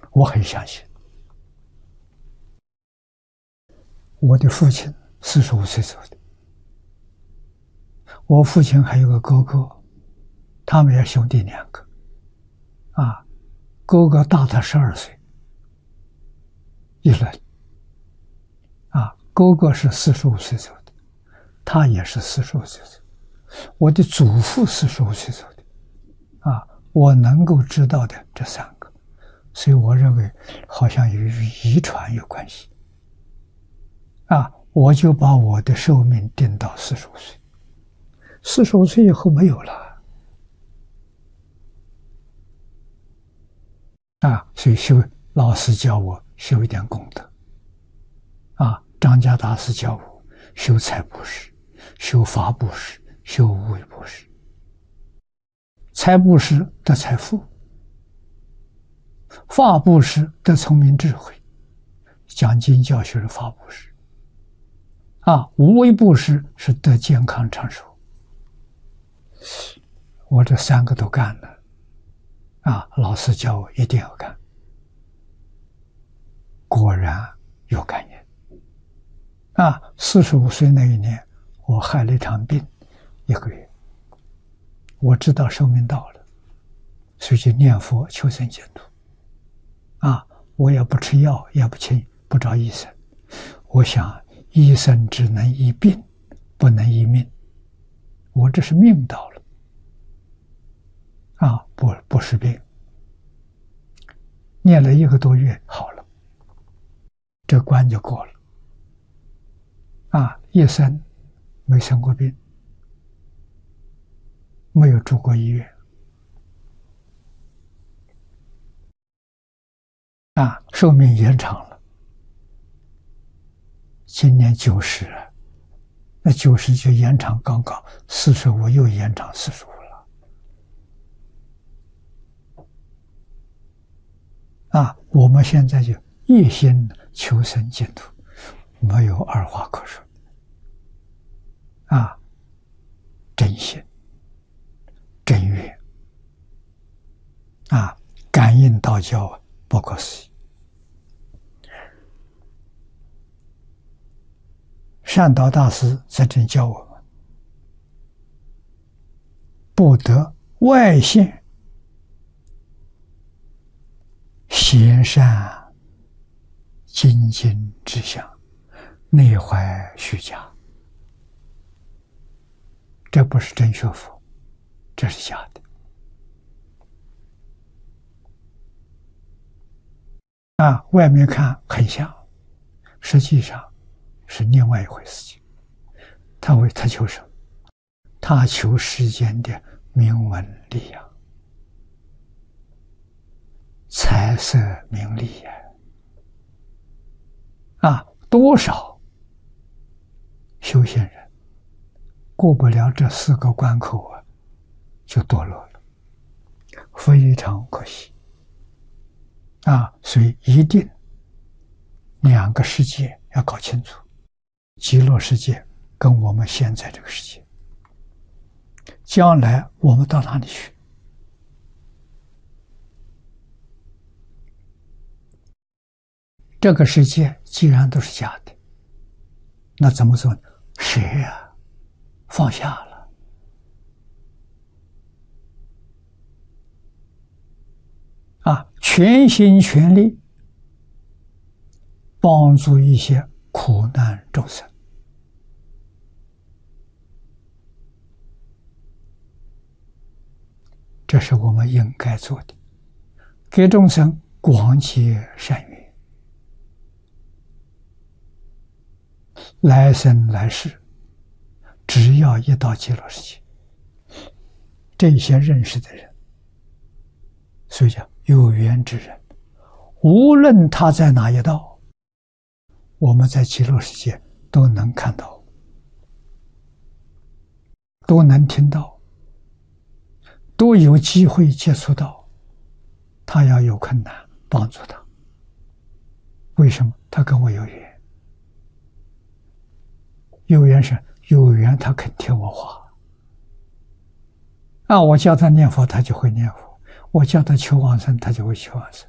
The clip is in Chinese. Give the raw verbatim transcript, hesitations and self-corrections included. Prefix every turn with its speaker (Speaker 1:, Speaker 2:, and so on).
Speaker 1: 我很相信。我的父亲四十五岁走的，我父亲还有个哥哥，他们也兄弟两个，啊，哥哥大他十二岁，一轮，啊，哥哥是四十五岁走的，他也是四十五岁走的，我的祖父四十五岁走的，啊，我能够知道的这三个，所以我认为好像与遗传有关系。啊，我就把我的寿命定到四十五岁，四十五岁以后没有了。啊，所以修老师教我修一点功德。啊，张家大师教我修财布施，修法布施，修无为布施。财布施得财富，法布施得聪明智慧，讲经教学的法布施。啊，无为布施是得健康长寿。我这三个都干了，啊，老师教我一定要干，果然有感应。啊，四十五岁那一年，我害了一场病，一个月，我知道寿命到了，所以就念佛求生净土。啊，我也不吃药，也不请不找医生，我想。医生只能医病，不能医命。我这是命到了，啊，不不是病。念了一个多月好了，这关就过了。啊，一生没生过病，没有住过医院。啊，寿命延长了。今年九十，那九十就延长刚刚，四十五又延长四十五了。啊，我们现在就一心求生净土，没有二话可说。啊，真心、真愿，啊，感应道教不可思议。善导大师在这里教我们，不得外现贤善精进之相，内怀虚假。这不是真学佛，这是假的。啊，外面看很像，实际上是另外一回事情。他为他求什么？他求世间的名闻利养，财色名利呀！啊，多少修行人过不了这四个关口啊，就堕落了，非常可惜。啊，所以一定两个世界要搞清楚。极乐世界跟我们现在这个世界，将来我们到哪里去？这个世界既然都是假的，那怎么做呢？谁呀？放下了，啊，全心全力帮助一些苦难众生。这是我们应该做的，给众生广结善缘，来生来世，只要一到极乐世界，这些认识的人，所以叫有缘之人，无论他在哪一道，我们在极乐世界都能看到，都能听到，都有机会接触到。他要有困难，帮助他。为什么？他跟我有缘。有缘是有缘，他肯听我话。啊，我教他念佛，他就会念佛；我教他求往生，他就会求往生。